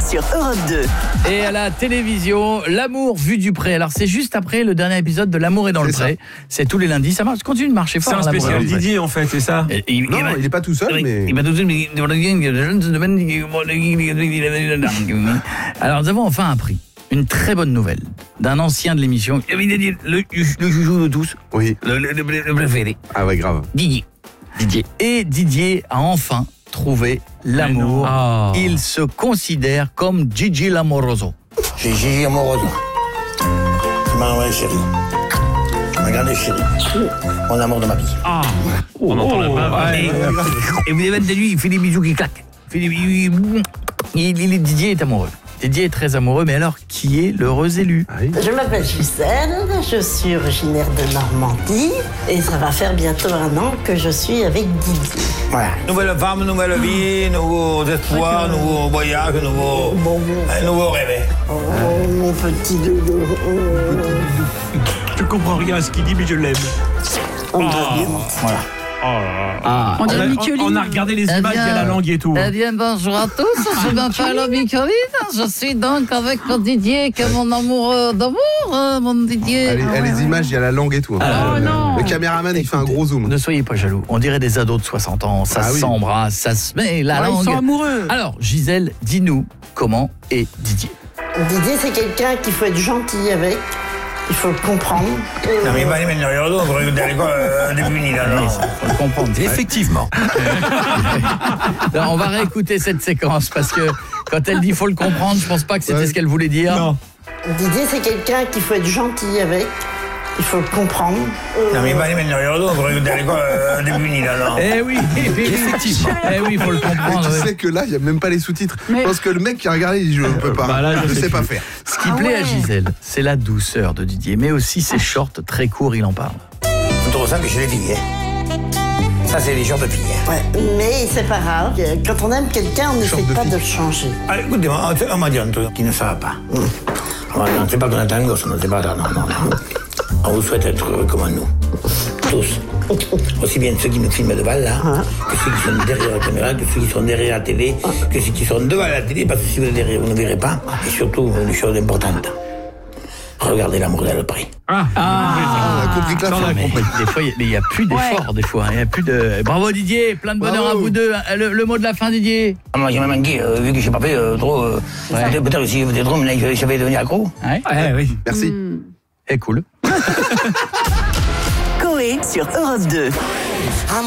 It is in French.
sur Europe 2. Et à la télévision, L'amour vu du près. Alors c'est juste après le dernier épisode de L'amour est dans le pré. C'est tous les lundis, ça marche, continue de marcher fort. C'est un spécial Didier en fait, c'est ça. Il est pas tout seul, mais... Alors nous avons enfin appris une très bonne nouvelle d'un ancien de l'émission, le joujou de tous, Oui. le préféré, Ah ouais, grave. Didier. Et Didier a enfin trouvé l'amour. Oh. Il se considère comme Gigi l'amoroso. J'ai Gigi Amoroso. Tu m'as envoyé chérie. Regardez chérie. Mon amour de ma vie. On entend la bave. Et vous avez de lui, il fait des bisous qui claquent. Didier est amoureux. Didier est très amoureux, mais alors, qui est l'heureux élu? Je m'appelle Gisèle, je suis originaire de Normandie et ça va faire bientôt 1 an que je suis avec Didier. Voilà. Nouvelle femme, nouvelle vie, nouveaux espoirs, nouveaux voyages, nouveaux rêves. Oh, mon petit doudou. Je comprends rien à ce qu'il dit, mais je l'aime. Voilà. On a regardé les images, il y a la langue et tout. Eh bien, bonjour à tous, je m'appelle Micheline, je suis donc avec Didier, qui est mon amoureux d'amour, mon Didier. Les images, il y a la langue et tout. non. Le caméraman, il fait un gros zoom. Ne soyez pas jaloux. On dirait des ados de 60 ans. Ça s'embrasse, ça se met la langue. Ils sont amoureux. Alors, Gisèle, dis-nous comment est Didier. Didier, c'est quelqu'un qu'il faut être gentil avec, il faut le comprendre. Non mais pas les mettre dans l'ordre, on regarde à l'école depuis là. Faut le comprendre. Effectivement. Alors, on va réécouter cette séquence parce que quand elle dit faut le comprendre, je pense pas que c'était ce qu'elle voulait dire. Non. Didier, c'est quelqu'un qu'il faut être gentil avec, il faut le comprendre. Non mais pas les mettre dans l'ordre, on regarde à l'école depuis là. Eh oui, effectivement. Eh oui, faut le Et comprendre. tu sais que là, il n'y a même pas les sous-titres. Parce que le mec qui a regardé, il dit je peux pas. Bah là, je je sais sais pas plus. faire. Ce qui plaît à Gisèle, c'est la douceur de Didier, mais aussi ses shorts très courts, il en parle. C'est trop ça que chez les filles. Ça c'est les genres de filles. Ouais, mais c'est pas grave, quand on aime quelqu'un, on n'essaie pas de le changer. Ah, écoutez-moi, on m'a dit un truc qui ne ça va pas. On ne sait pas qu'on est un gosse, on ne sait pas ça, non. On vous souhaite être heureux comme nous. Tous. Aussi bien ceux qui nous filment devant là, que ceux qui sont derrière la caméra, que ceux qui sont derrière la télé, que ceux qui sont devant la télé, parce que si vous êtes derrière, vous ne verrez pas. Et surtout, une chose importante. Regardez l'amour de le prix. On a compris que la fin. Mais des fois, il n'y a plus d'effort, des fois. Il y a plus de. Bravo Didier, plein de bonheur Bravo. à vous deux. Le mot de la fin, Didier. Moi, j'ai même manqué, vu que je n'ai pas fait trop. Peut-être que si vous êtes trop, mais là, je vais devenir accro. Oui. Merci. Eh, cool. Coé sur Europe 2.